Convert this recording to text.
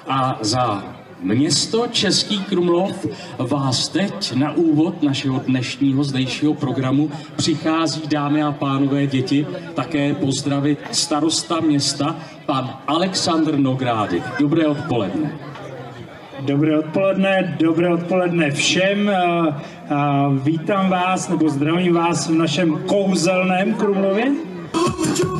A za město Český Krumlov vás teď na úvod našeho dnešního zdejšího programu přichází, dámy a pánové, děti, také pozdravit starosta města, pan Alexandr Nogrády. Dobré odpoledne. Dobré odpoledne všem. Vítám vás, nebo zdravím vás v našem kouzelném Krumlově.